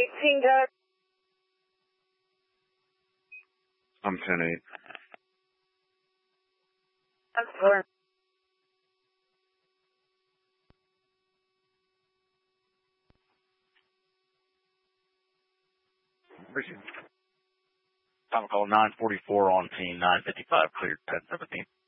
18 guys. I'm 10-8. I'm 4. Time call 944 on team, 955 cleared 1017.